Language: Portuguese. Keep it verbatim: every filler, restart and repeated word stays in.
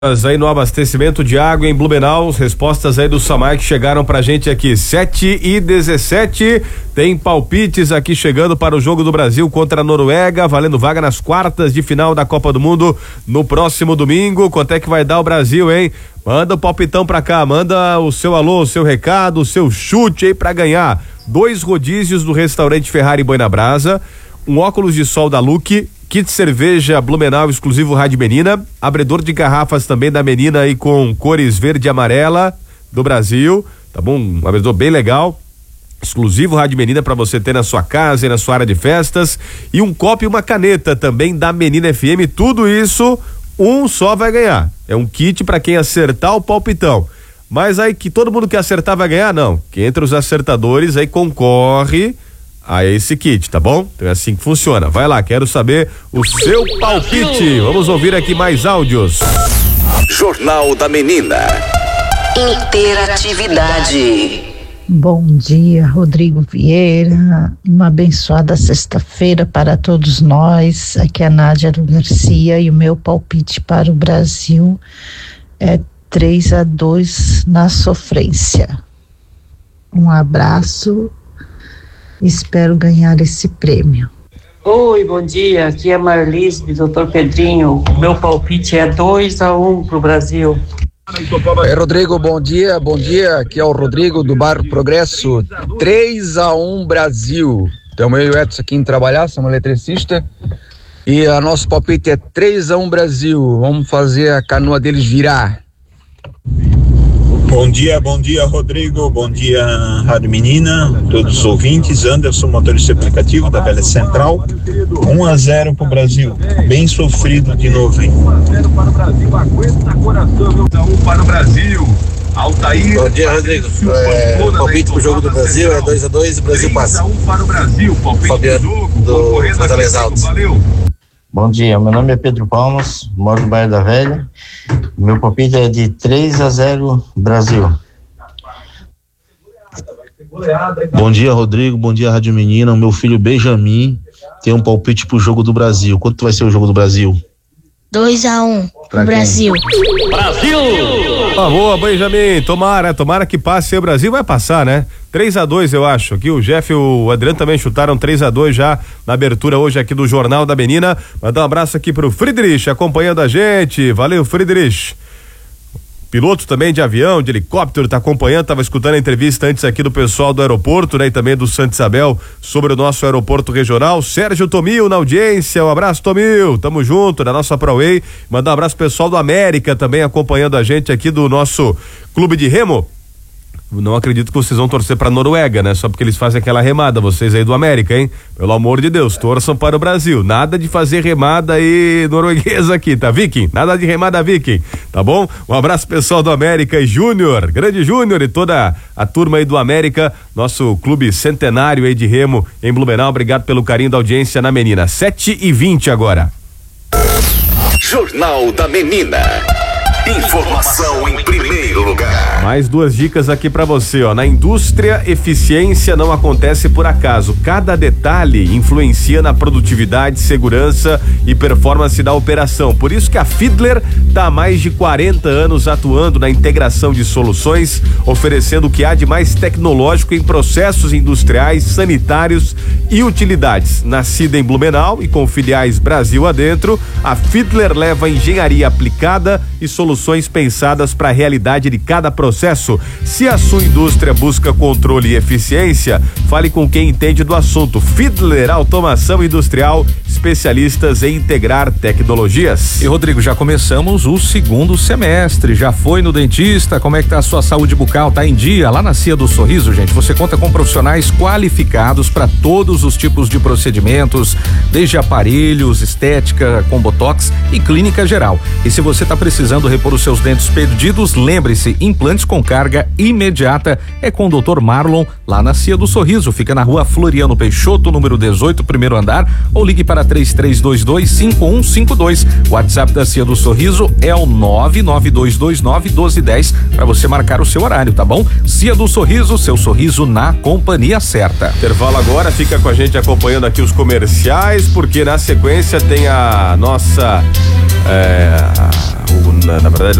Aí no abastecimento de água em Blumenau, respostas aí do Samar que chegaram pra gente aqui, sete e dezessete, tem palpites aqui chegando para o jogo do Brasil contra a Noruega, valendo vaga nas quartas de final da Copa do Mundo no próximo domingo. Quanto é que vai dar o Brasil, hein? Manda o palpitão pra cá, manda o seu alô, o seu recado, o seu chute aí pra ganhar dois rodízios do restaurante Ferrari Boi na Brasa, um óculos de sol da Luque, kit cerveja Blumenau exclusivo Rádio Menina, abridor de garrafas também da Menina aí com cores verde e amarela do Brasil, tá bom? Um abridor bem legal, exclusivo Rádio Menina para você ter na sua casa e na sua área de festas, e um copo e uma caneta também da Menina F M, tudo isso um só vai ganhar. É um kit para quem acertar o palpitão. Mas aí que todo mundo que acertar vai ganhar, não. Quem entre os acertadores aí concorre a esse kit, tá bom? Então é assim que funciona. Vai lá, quero saber o seu palpite. Vamos ouvir aqui mais áudios. Jornal da Menina. Interatividade. Bom dia, Rodrigo Vieira. Uma abençoada sexta-feira para todos nós. Aqui é a Nádia Garcia e o meu palpite para o Brasil é três a dois na sofrência. Um abraço. Espero ganhar esse prêmio. Oi, bom dia. Aqui é Marlise, do doutor Pedrinho. Meu palpite é dois a um pro Brasil. É, Rodrigo, bom dia, bom dia. Aqui é o Rodrigo do bairro Progresso. três a um Brasil. Estamos eu e o Edson aqui em trabalhar, somos eletricista. E a nosso palpite é três a um Brasil. Vamos fazer a canoa deles virar. Bom dia, bom dia, Rodrigo, bom dia, Rádio Menina, todos os ouvintes. Anderson, motorista aplicativo da Velha Central. um a zero pro Brasil, bem sofrido de novo, hein? um a zero para o Brasil, aguenta coração, um a um para o Brasil. Altair. Bom dia, Rodrigo. É, o palpite pro jogo do Brasil é dois a dois, o Brasil passa. um para o Brasil, palpite Fabiano, do Fortaleza Altos. Valeu. Bom dia, meu nome é Pedro Palmas, moro no bairro da Velha. Meu palpite é de três a zero Brasil. Bom dia, Rodrigo, bom dia, Rádio Menina. O meu filho Benjamin tem um palpite pro jogo do Brasil. Quanto vai ser o jogo do Brasil? dois a um pro Brasil. Brasil! Ah, boa, Benjamin. Tomara, tomara que passe. O Brasil vai passar, né? três a dois, eu acho. Aqui o Jeff e o Adriano também chutaram três a dois já na abertura hoje aqui do Jornal da Menina. Mandar um abraço aqui pro Friedrich acompanhando a gente. Valeu, Friedrich. Piloto também de avião, de helicóptero, tá acompanhando, tava escutando a entrevista antes aqui do pessoal do aeroporto, né? E também do Santa Isabel sobre o nosso aeroporto regional. Sérgio Tomil na audiência, um abraço, Tomil, tamo junto, na nossa ProWay. Mandar um abraço pro pessoal do América também acompanhando a gente aqui do nosso clube de remo. Não acredito que vocês vão torcer pra Noruega, né? Só porque eles fazem aquela remada, vocês aí do América, hein? Pelo amor de Deus, torçam para o Brasil. Nada de fazer remada aí norueguesa aqui, tá, Viking? Nada de remada Viking, tá bom? Um abraço pessoal do América e Júnior, grande Júnior e toda a turma aí do América, nosso clube centenário aí de remo em Blumenau. Obrigado pelo carinho da audiência na Menina. sete e vinte agora. Jornal da Menina. Informação em primeiro lugar. Mais duas dicas aqui pra você, ó. Na indústria, eficiência não acontece por acaso. Cada detalhe influencia na produtividade, segurança e performance da operação. Por isso que a Fiedler tá há mais de quarenta anos atuando na integração de soluções, oferecendo o que há de mais tecnológico em processos industriais, sanitários e utilidades. Nascida em Blumenau e com filiais Brasil adentro, a Fiedler leva engenharia aplicada e soluções soluções pensadas para a realidade de cada processo. Se a sua indústria busca controle e eficiência, fale com quem entende do assunto. Fiedler Automação Industrial, especialistas em integrar tecnologias. E Rodrigo, já começamos o segundo semestre, já foi no dentista? Como é que tá a sua saúde bucal? Tá em dia? Lá na Cia do Sorriso, gente, você conta com profissionais qualificados para todos os tipos de procedimentos, desde aparelhos, estética com botox e clínica geral. E se você tá precisando repor os seus dentes perdidos, lembre-se, implantes com carga imediata é com o doutor Marlon, lá na Cia do Sorriso, fica na rua Floriano Peixoto, número dezoito, primeiro andar, ou ligue para três três dois dois, cinco um cinco dois. O WhatsApp da Cia do Sorriso é o nove nove dois dois nove um dois um zero para você marcar o seu horário, tá bom? Cia do Sorriso, seu sorriso na companhia certa. Intervalo agora, fica com a gente acompanhando aqui os comerciais, porque na sequência tem a nossa é, o, na, na verdade,